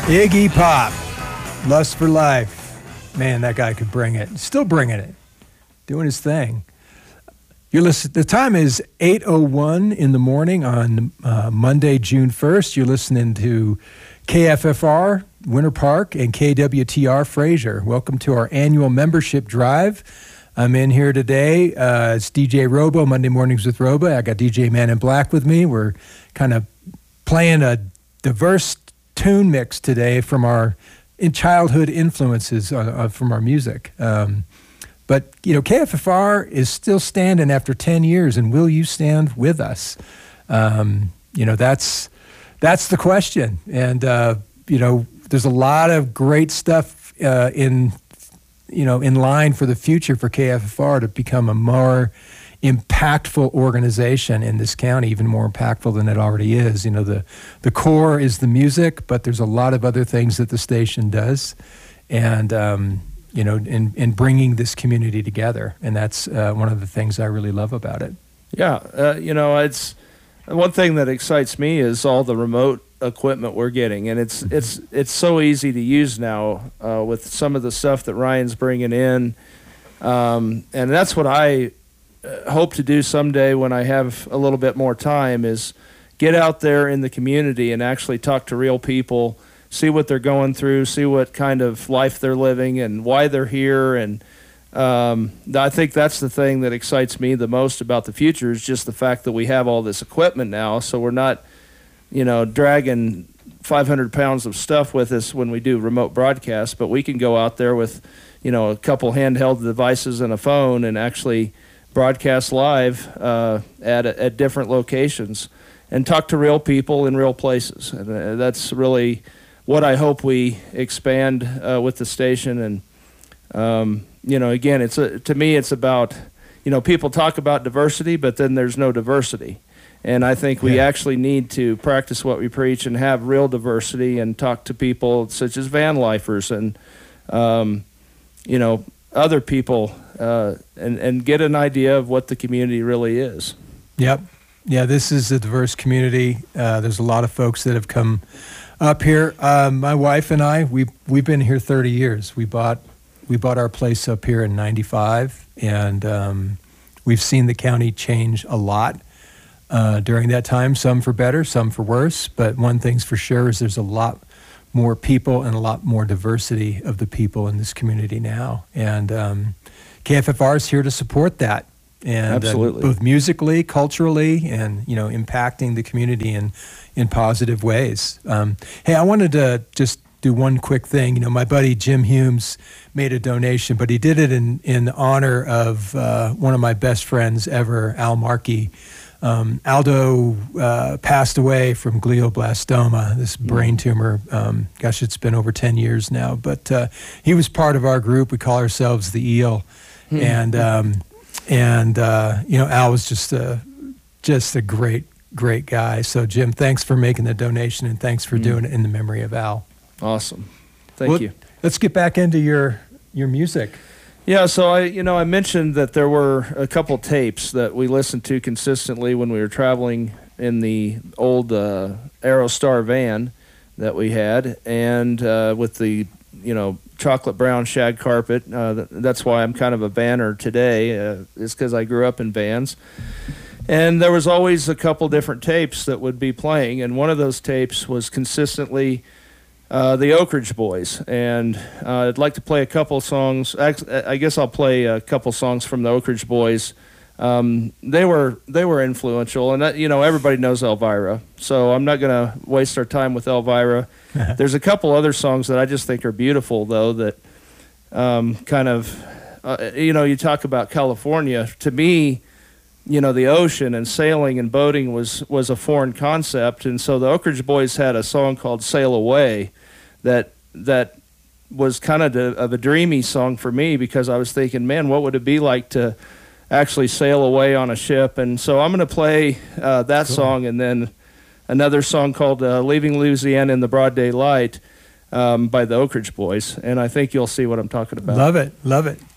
Iggy Pop, Lust for Life. Man, that guy could bring it. Still bringing it. Doing his thing. The time is 8:01 in the morning on Monday, June 1st. You're listening to KFFR, Winter Park, and KWTR, Fraser. Welcome to our annual membership drive. I'm in here today. It's DJ Robo, Monday Mornings with Robo. I got DJ Man in Black with me. We're kind of playing a diverse tune mix today from our childhood influences from our music. But, KFFR is still standing after 10 years, and will you stand with us? That's the question. And, there's a lot of great stuff in line for the future for KFFR to become a more impactful organization in this county, even more impactful than it already is. The core is the music, but there's a lot of other things that the station does. And, in bringing this community together. And that's one of the things I really love about it. Yeah. It's one thing that excites me is all the remote equipment we're getting. And it's so easy to use now with some of the stuff that Ryan's bringing in. And that's what I hope to do someday when I have a little bit more time, is get out there in the community and actually talk to real people, see what they're going through, see what kind of life they're living and why they're here. And I think that's the thing that excites me the most about the future, is just the fact that we have all this equipment now. So we're not, dragging 500 pounds of stuff with us when we do remote broadcasts, but we can go out there with, a couple handheld devices and a phone and actually broadcast live at different locations and talk to real people in real places. And that's really what I hope we expand with the station. And, again, to me, it's about, people talk about diversity, but then there's no diversity. And I think we actually need to practice what we preach and have real diversity and talk to people such as van lifers and, other people and get an idea of what the community really is. Yep. Yeah, this is a diverse community. There's a lot of folks that have come up here. My wife and I, we've been here 30 years. We bought our place up here in '95, and we've seen the county change a lot during that time. Some for better, some for worse. But one thing's for sure is there's a lot more people and a lot more diversity of the people in this community now. And KFFR is here to support that. And absolutely, both musically, culturally, and impacting the community in positive ways. Hey, I wanted to just do one quick thing. My buddy Jim Humes made a donation, but he did it in honor of one of my best friends ever, Al Markey. Aldo passed away from glioblastoma, this brain tumor. It's been over 10 years now, but he was part of our group. We call ourselves the Eel, and Al was just a great guy. So Jim, thanks for making the donation, and thanks for doing it in the memory of Al. Awesome. Thank you. Let's get back into your music. Yeah, so I mentioned that there were a couple tapes that we listened to consistently when we were traveling in the old Aerostar van that we had, and with the chocolate brown shag carpet. That's why I'm kind of a vanner today. It's because I grew up in vans. And there was always a couple different tapes that would be playing, and one of those tapes was consistently the Oak Ridge Boys. And I'd like to play a couple songs. I guess I'll play a couple songs from the Oak Ridge Boys. They were influential, and everybody knows Elvira, so I'm not going to waste our time with Elvira. There's a couple other songs that I just think are beautiful, though, that you talk about California. To me, the ocean and sailing and boating was a foreign concept, and so the Oak Ridge Boys had a song called "Sail Away" that was kind of a dreamy song for me, because I was thinking, man, what would it be like to actually sail away on a ship? And so I'm going to play that song, and then another song called "Leaving Louisiana in the Broad Daylight" by the Oak Ridge Boys, and I think you'll see what I'm talking about. Love it.